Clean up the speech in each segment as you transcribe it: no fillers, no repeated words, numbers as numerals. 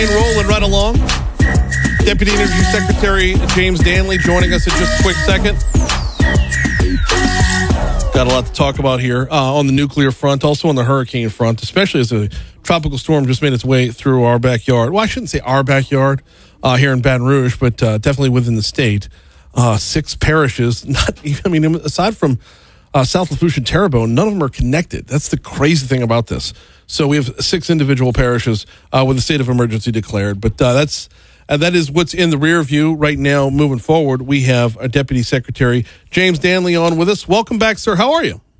Rolling right along. Deputy Energy Secretary James Danley joining us in just a quick second. Got a lot to talk about here on the nuclear front, also on the hurricane front, especially as a tropical storm just made its way through our backyard. Well, I shouldn't say our backyard here in Baton Rouge, but definitely within the state. 6 parishes, aside from South Lafourche and Terrebonne, none of them are connected. That's the crazy thing about this. So we have 6 individual parishes with a state of emergency declared, but that is what's in the rear view right now. Moving forward, we have a Deputy Secretary James Danley on with us. Welcome back, sir. How are you?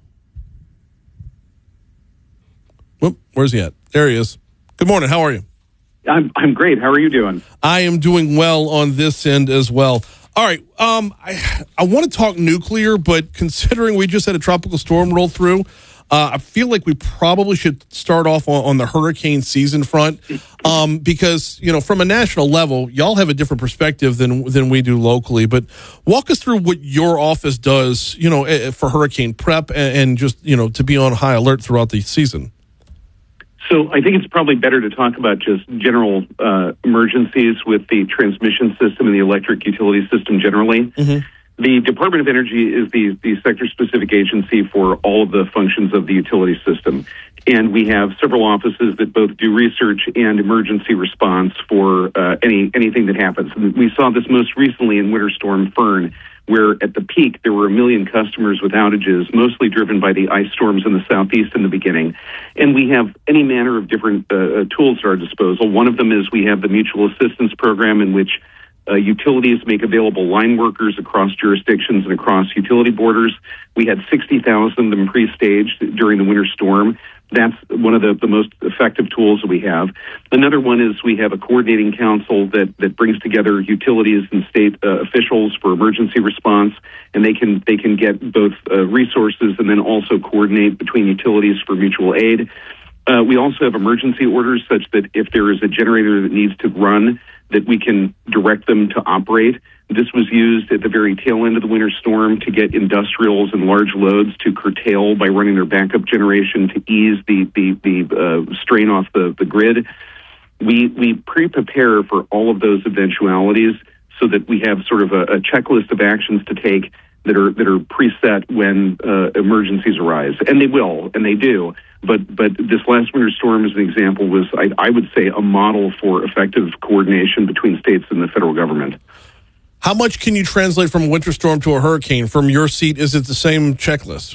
Whoop, where's he at? There he is. Good morning. How are you? I'm great. How are you doing? I am doing well on this end as well. All right. I want to talk nuclear, but considering we just had a tropical storm roll through, I feel like we probably should start off on the hurricane season front because, from a national level, y'all have a different perspective than we do locally. But walk us through what your office does, for hurricane prep and just, to be on high alert throughout the season. So I think it's probably better to talk about just general emergencies with the transmission system and the electric utility system generally. Mm-hmm. The Department of Energy is the sector-specific agency for all of the functions of the utility system. And we have several offices that both do research and emergency response for anything that happens. And we saw this most recently in Winter Storm Fern, where at the peak there were 1 million customers with outages, mostly driven by the ice storms in the southeast in the beginning. And we have any manner of different tools at our disposal. One of them is we have the Mutual Assistance Program, in which utilities make available line workers across jurisdictions and across utility borders. We had 60,000 of them pre-staged during the winter storm. That's one of the most effective tools that we have. Another one is we have a coordinating council that brings together utilities and state officials for emergency response, and they can get both resources and then also coordinate between utilities for mutual aid. We also have emergency orders such that if there is a generator that needs to run, that we can direct them to operate. This was used at the very tail end of the winter storm to get industrials and large loads to curtail by running their backup generation to ease the strain off the grid. We pre-prepare for all of those eventualities so that we have sort of a checklist of actions to take that are preset when emergencies arise, and they will, and they do. But this last winter storm, as an example, was I would say a model for effective coordination between states and the federal government. How much can you translate from a winter storm to a hurricane? From your seat, is it the same checklist?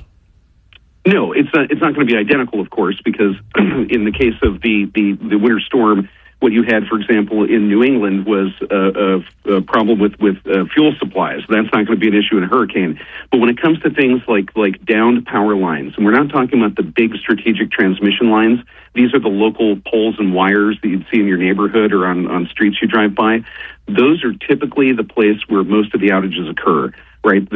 No, it's not going to be identical, of course, because in the case of the winter storm, what you had, for example, in New England was a problem with fuel supplies. That's not going to be an issue in a hurricane. But when it comes to things like downed power lines, and we're not talking about the big strategic transmission lines, these are the local poles and wires that you'd see in your neighborhood or on streets you drive by. Those are typically the place where most of the outages occur, right?